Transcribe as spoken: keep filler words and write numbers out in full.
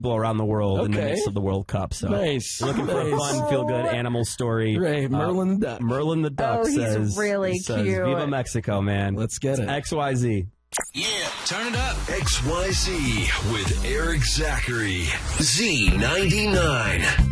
people around the world in the Okay. midst of the World Cup. So Nice. we're looking for a Nice. fun, feel-good animal story. Right, Merlin Uh, the Duck. Merlin the Duck Oh, he's says, really says, cute. Viva Mexico, man. Let's get it. X Y Z. Yeah, turn it up. X Y Z with Eric Zachary. Z ninety-nine.